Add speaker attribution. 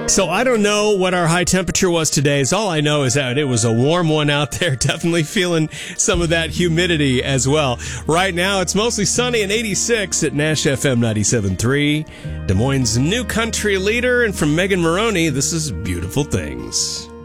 Speaker 1: So I don't know what our high temperature was today. All I know is that it was a warm one out there. Definitely feeling some of that humidity as well. Right now, it's mostly sunny and 86 at Nash FM 97.3. Des Moines' new country leader. And from Megan Maroney, this is Beautiful Things.